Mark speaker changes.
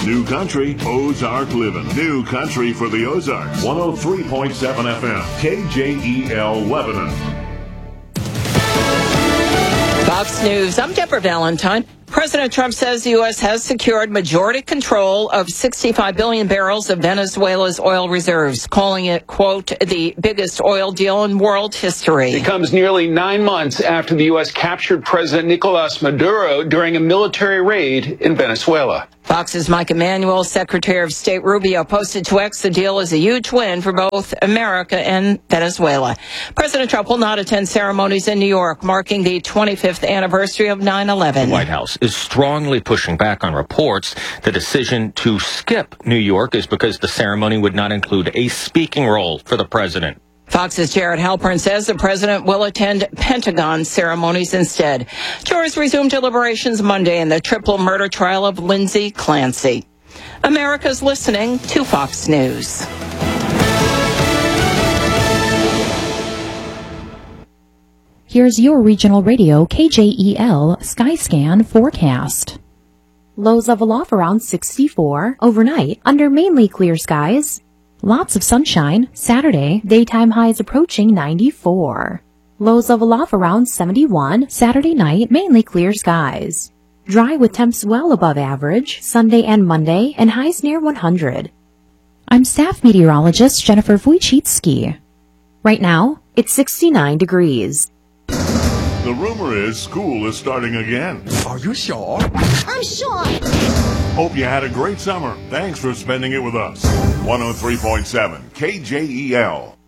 Speaker 1: New Country, Ozark Living. New Country for the Ozarks. 103.7 FM, KJEL Lebanon.
Speaker 2: Fox News, I'm Deborah Valentine. President Trump says the U.S. has secured majority control of 65 billion barrels of Venezuela's oil reserves, calling it, quote, the biggest oil deal in world history.
Speaker 3: It comes nearly 9 months after the U.S. captured President Nicolas Maduro during a military raid in Venezuela.
Speaker 2: Fox's Mike Emanuel, Secretary of State Rubio, posted to X the deal is a huge win for both America and Venezuela. President Trump will not attend ceremonies in New York, marking the 25th anniversary of 9/11.
Speaker 4: The White House is strongly pushing back on reports. The decision to skip New York is because the ceremony would not include a speaking role for the president.
Speaker 2: Fox's Jared Halpern says the president will attend Pentagon ceremonies instead. Jurors resumed deliberations Monday in the triple murder trial of Lindsay Clancy. America's listening to Fox News.
Speaker 5: Here's your regional radio KJEL Skyscan forecast. Lows level off around 64 overnight under mainly clear skies. Lots of sunshine. Saturday, daytime highs approaching 94. Lows level off around 71. Saturday night, mainly clear skies. Dry with temps well above average. Sunday and Monday, and highs near 100. I'm staff meteorologist Jennifer Wojcicki. Right now, it's 69 degrees.
Speaker 1: The rumor is school is starting again.
Speaker 6: Are you sure?
Speaker 7: I'm sure.
Speaker 1: Hope you had a great summer. Thanks for spending it with us. 103.7 KJEL.